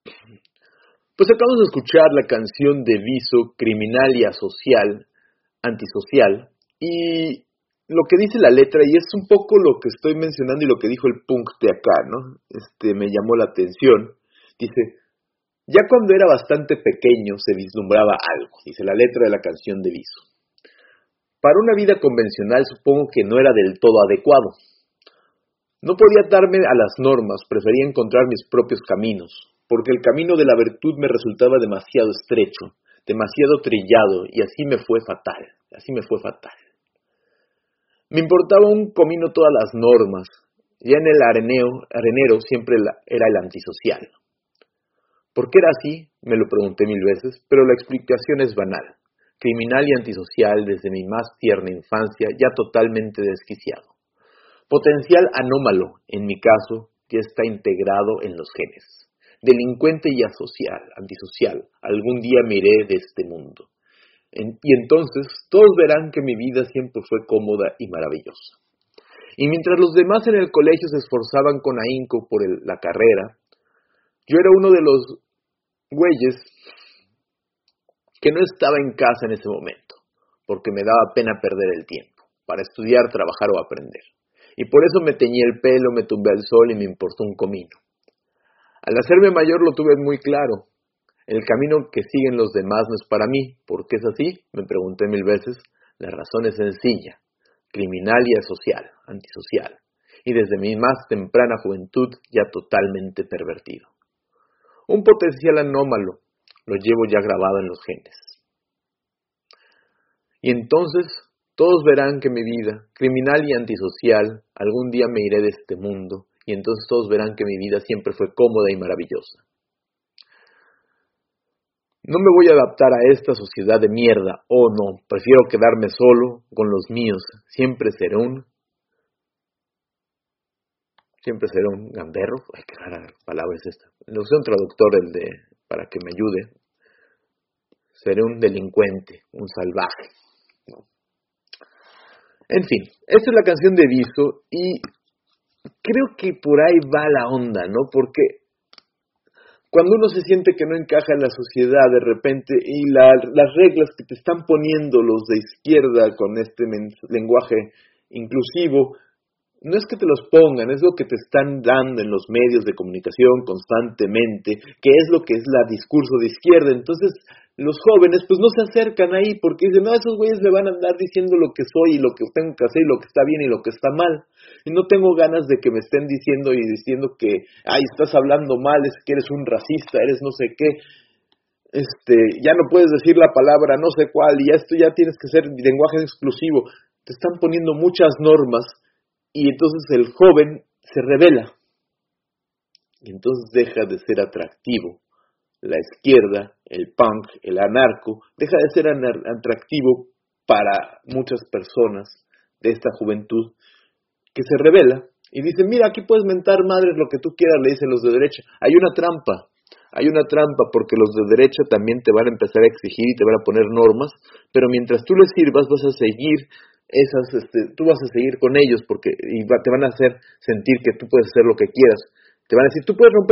Pues acabamos de escuchar la canción de Viso, Criminal y Asocial, Antisocial, y lo que dice la letra, y es un poco lo que estoy mencionando y lo que dijo el punk de acá, ¿no? Me llamó la atención. Dice, ya cuando era bastante pequeño se vislumbraba algo, dice la letra de la canción de Viso. Para una vida convencional supongo que no era del todo adecuado. No podía atarme a las normas, prefería encontrar mis propios caminos, porque el camino de la virtud me resultaba demasiado estrecho, demasiado trillado, y así me fue fatal. Me importaba un comino todas las normas, ya en el arenero siempre era el antisocial. ¿Por qué era así? Me lo pregunté 1000 veces, pero la explicación es banal. Criminal y antisocial desde mi más tierna infancia, ya totalmente desquiciado. Potencial anómalo, en mi caso, ya está integrado en los genes. Delincuente y asocial, antisocial, algún día me iré de este mundo. Y entonces todos verán que mi vida siempre fue cómoda y maravillosa. Y mientras los demás en el colegio se esforzaban con ahínco por la carrera, yo era uno de los güeyes que no estaba en casa en ese momento, porque me daba pena perder el tiempo, para estudiar, trabajar o aprender. Y por eso me teñí el pelo, me tumbé al sol y me importó un comino. Al hacerme mayor lo tuve muy claro. El camino que siguen los demás no es para mí. ¿Por qué es así? Me pregunté 1000 veces. La razón es sencilla. Criminal y asocial, antisocial. Y desde mi más temprana juventud ya totalmente pervertido. Un potencial anómalo. Lo llevo ya grabado en los genes. Y entonces todos verán que mi vida, criminal y antisocial, algún día me iré de este mundo, y entonces todos verán que mi vida siempre fue cómoda y maravillosa. No me voy a adaptar a esta sociedad de mierda, oh no, prefiero quedarme solo, con los míos, siempre seré un gamberro. Ay, qué rara palabra es esta. Lo usé un traductor para que me ayude. Seré un delincuente, un salvaje. ¿No? En fin, esta es la canción de Viso y creo que por ahí va la onda, ¿no? Porque cuando uno se siente que no encaja en la sociedad de repente y las reglas que te están poniendo los de izquierda con este lenguaje inclusivo, no es que te los pongan, es lo que te están dando en los medios de comunicación constantemente, que es lo que es el discurso de izquierda. Entonces los jóvenes pues no se acercan ahí porque dicen, no, esos güeyes me van a andar diciendo lo que soy y lo que tengo que hacer y lo que está bien y lo que está mal. Y no tengo ganas de que me estén diciendo que, ay, estás hablando mal, es que eres un racista, eres no sé qué. Ya no puedes decir la palabra no sé cuál y esto ya tienes que ser lenguaje exclusivo. Te están poniendo muchas normas y entonces el joven se rebela. Y entonces deja de ser atractivo. La izquierda, el punk, el anarco, deja de ser atractivo para muchas personas de esta juventud que se rebela y dice, mira, aquí puedes mentar madres lo que tú quieras, le dicen los de derecha. Hay una trampa porque los de derecha también te van a empezar a exigir y te van a poner normas, pero mientras tú les sirvas vas a seguir tú vas a seguir con ellos te van a hacer sentir que tú puedes hacer lo que quieras. Te van a decir, tú puedes romper